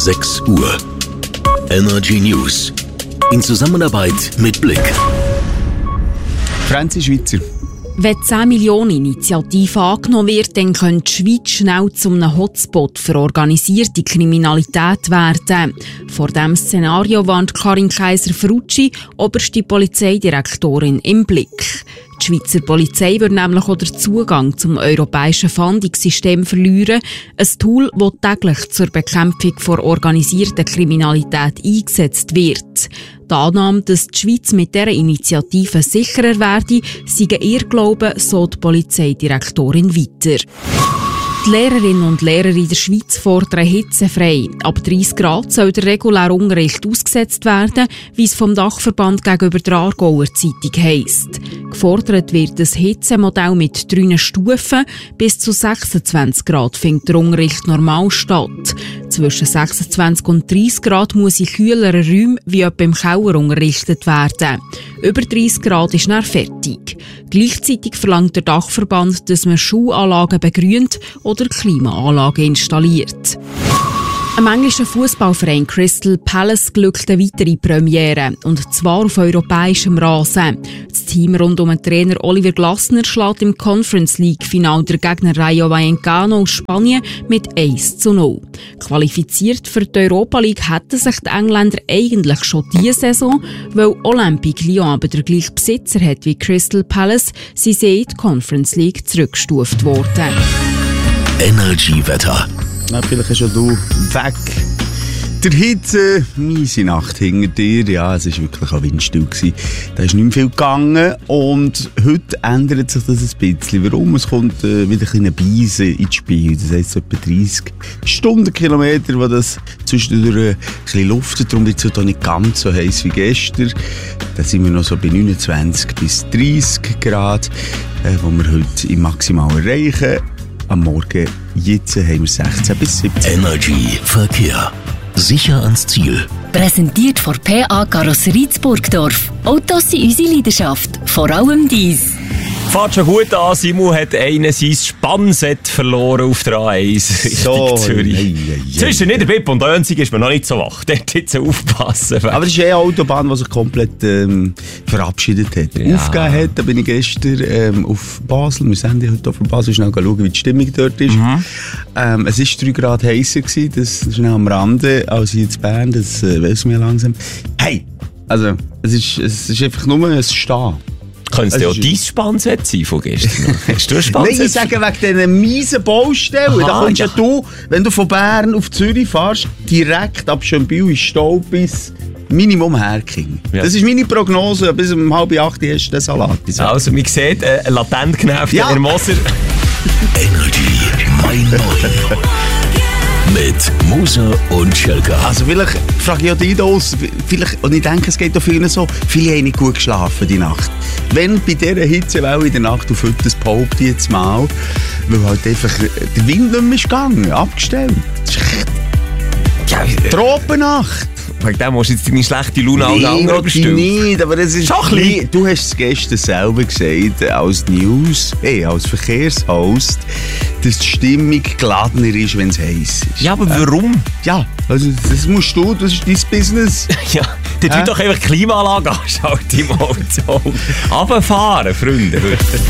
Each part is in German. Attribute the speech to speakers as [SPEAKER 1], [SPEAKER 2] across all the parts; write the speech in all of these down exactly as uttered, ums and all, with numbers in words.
[SPEAKER 1] sechs Uhr. Energy News. In Zusammenarbeit mit Blick.
[SPEAKER 2] Franzi Schweizer.
[SPEAKER 3] Wenn die zehn Millionen Initiative angenommen wird, dann könnte die Schweiz schnell zu einem Hotspot für organisierte Kriminalität werden. Vor diesem Szenario warnt Karin Kaiser-Ferrucci, oberste Polizeidirektorin, im Blick. Die Schweizer Polizei wird nämlich auch den Zugang zum europäischen Fahndungssystem verlieren. Ein Tool, das täglich zur Bekämpfung von organisierter Kriminalität eingesetzt wird. Die Annahme, dass die Schweiz mit dieser Initiative sicherer werde, sei ein Irrglaube, so die Polizeidirektorin weiter. Die Lehrerinnen und Lehrer in der Schweiz fordern hitzefrei. Ab dreißig Grad soll der reguläre Unterricht ausgesetzt werden, wie es vom Dachverband gegenüber der Aargauer Zeitung heisst. Gefordert wird ein Hitzemodell mit drei Stufen. Bis zu sechsundzwanzig Grad findet der Unterricht normal statt. Zwischen sechsundzwanzig und dreißig Grad muss in kühleren Räumen wie etwa im Keller unterrichtet werden. Über dreißig Grad ist dann fertig. Gleichzeitig verlangt der Dachverband, dass man Schulanlagen begrünt oder Klimaanlagen installiert. Im englischen Fußballverein Crystal Palace glückt eine weitere Premiere, und zwar auf europäischem Rasen. Das Team rund um den Trainer Oliver Glasner schlägt im Conference League-Final der Gegner Rayo Vallecano aus Spanien mit eins zu null. Qualifiziert für die Europa League hätten sich die Engländer eigentlich schon diese Saison, weil Olympique Lyon aber der gleiche Besitzer hat wie Crystal Palace, sie sind in die Conference League zurückgestuft worden.
[SPEAKER 1] Energy-Wetter.
[SPEAKER 2] Na, vielleicht schon du weg. Der Hitze, miese Nacht hinter dir. Ja, es war wirklich auch windstill. Da ist nicht mehr viel gegangen. Und heute ändert sich das ein bisschen. Warum? Es kommt äh, wieder ein kleiner Beise ins Spiel. Das heisst, so etwa dreissig Stundenkilometer, wo das zwischendurch ein bisschen luftet. Darum wird es heute nicht ganz so heiß wie gestern. Da sind wir noch so bei neunundzwanzig bis dreißig Grad, äh, wo wir heute im Maximal erreichen. Am Morgen jetzt haben wir sechzehn bis siebzehn.
[SPEAKER 1] Energy Verkehr. Sicher ans Ziel.
[SPEAKER 4] Präsentiert von P A Karosserie Burgdorf. Autos sind unsere Leidenschaft. Vor allem dies.
[SPEAKER 5] Fährt schon gut an. Simon hat einen sein Spannset verloren auf der A eins Richtung
[SPEAKER 2] so,
[SPEAKER 5] Zürich.
[SPEAKER 2] Ei, ei, ei.
[SPEAKER 5] Zwischen Niederbipp und Önzig ist man noch nicht so wach. Dort jetzt aufpassen.
[SPEAKER 2] Aber es ist eh eine Autobahn, die sich komplett ähm, verabschiedet hat.
[SPEAKER 5] Ja.
[SPEAKER 2] Aufgegeben hat, da bin ich gestern ähm, auf Basel. Wir sind heute auf Basel schnell schauen, wie die Stimmung dort ist. Mhm. Ähm, es war drei Grad heißer gewesen, das ist schnell am Rande, als hier in Bern. Das äh, weiss man ja langsam. Hey! Also, es ist, es ist einfach nur ein Stehen.
[SPEAKER 5] Könnte es ja auch dein Spannset sein von gestern? Hast du ein Spannset?
[SPEAKER 2] Nein, ich sage wegen diesen miesen Baustellen.
[SPEAKER 5] Aha,
[SPEAKER 2] Da kommst ja.
[SPEAKER 5] ja
[SPEAKER 2] du, wenn du von Bern auf Zürich fährst, direkt ab Schönbühl in Stau bis Minimum Herking.
[SPEAKER 5] Ja.
[SPEAKER 2] Das ist meine Prognose. Bis um halb acht hast du den Salat.
[SPEAKER 5] Also, man sieht, äh, latent genervt,
[SPEAKER 2] Ja.
[SPEAKER 5] Herr Moser.
[SPEAKER 1] Energy mein Neun. Mit Moser und Schelker.
[SPEAKER 2] Also vielleicht frage ich auch dich aus, vielleicht, und ich denke, es geht auch vielen so, viele haben nicht gut geschlafen die Nacht. Wenn bei dieser Hitzewelle in der Nacht auf heute, das behaupte ich jetzt mal, weil halt einfach der Wind nicht mehr ist gegangen, abgestellt. Das ist echt
[SPEAKER 5] Ja,
[SPEAKER 2] Tropennacht.
[SPEAKER 5] wegen dem musst du jetzt deine schlechte Laune alle
[SPEAKER 2] Nein,
[SPEAKER 5] anderen
[SPEAKER 2] natürlich
[SPEAKER 5] überstellen.
[SPEAKER 2] nicht, aber es ist...
[SPEAKER 5] Schon ein bisschen.
[SPEAKER 2] Du hast es gestern selber gesagt, als News, hey, als Verkehrshost, dass die Stimmung geladner ist, wenn es heiß ist.
[SPEAKER 5] Ja, aber warum?
[SPEAKER 2] Ja, also das musst du, das ist dein Business.
[SPEAKER 5] Ja, dort
[SPEAKER 2] Hä?
[SPEAKER 5] wird doch einfach die Klimaanlage anschalten im Auto. Runterfahren, Freunde.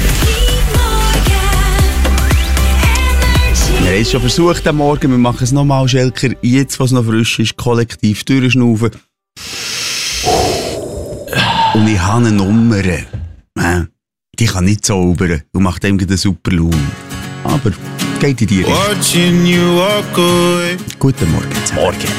[SPEAKER 2] Wir haben es schon versucht am Morgen, wir machen es nochmal, Schelker, jetzt, was noch frisch ist, kollektiv durchschnaufen. Und ich habe eine Nummer, äh, die kann nicht zaubern und macht dem eine super Laune. Aber geht in die Richtung. Guten Morgen.
[SPEAKER 5] Morgen.